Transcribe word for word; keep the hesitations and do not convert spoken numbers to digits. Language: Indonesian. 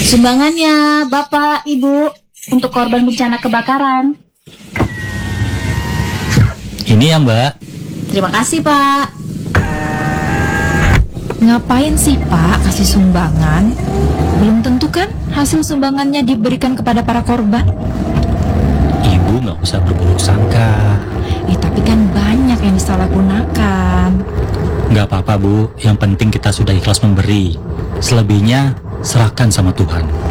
Sumbangannya Bapak, Ibu, untuk korban bencana kebakaran. Ini ya, Mbak. Terima kasih, Pak. Ngapain sih Pak kasih sumbangan? Belum tentu kan hasil sumbangannya diberikan kepada para korban. Ibu nggak usah berburuk sangka. Eh tapi kan banyak yang disalahgunakan. Nggak apa-apa, Bu. Yang penting kita sudah ikhlas memberi. Selebihnya serahkan sama Tuhan.